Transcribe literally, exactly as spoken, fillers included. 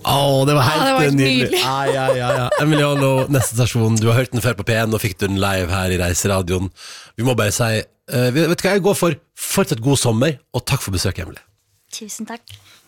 Åh, det var helt, ah, det var helt nydelig, nydelig. ah, ja, ja, ja. Emiliano, neste stasjon. Du har hørt den før på P en, og fikk du den live her i Reiseradioen. Vi må bare si uh, vet du hva, jeg går for fortsatt god sommer, og takk for besøket, Emilie. Tusen takk.